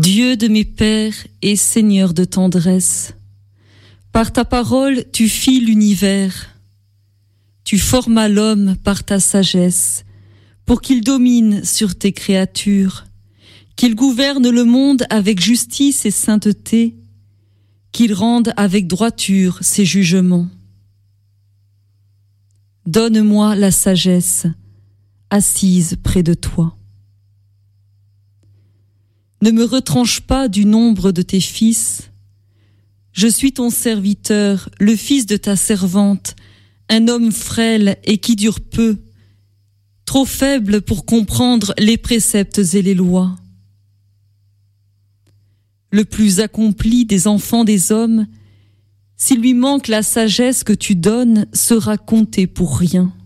Dieu de mes pères et Seigneur de tendresse, par ta parole tu fis l'univers. Tu formas l'homme par ta sagesse, pour qu'il domine sur tes créatures, qu'il gouverne le monde avec justice et sainteté, qu'il rende avec droiture ses jugements. Donne-moi la sagesse, assise près de toi. Ne me retranche pas du nombre de tes fils. Je suis ton serviteur, le fils de ta servante, un homme frêle et qui dure peu, trop faible pour comprendre les préceptes et les lois. Le plus accompli des enfants des hommes, s'il lui manque la sagesse que tu donnes, sera compté pour rien.